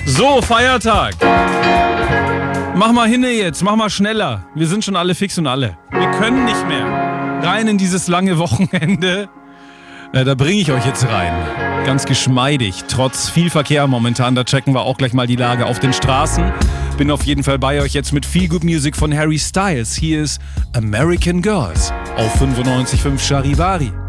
So, Feiertag. Mach mal hinne jetzt, mach mal schneller. Wir sind schon alle fix und alle. Wir können nicht mehr. Rein in dieses lange Wochenende. Da bringe ich euch jetzt rein. Ganz geschmeidig, trotz viel Verkehr momentan. Da checken wir auch gleich mal die Lage auf den Straßen. Bin auf jeden Fall bei euch jetzt mit Feel Good Music von Harry Styles. Hier ist American Girls auf 95.5 Charivari.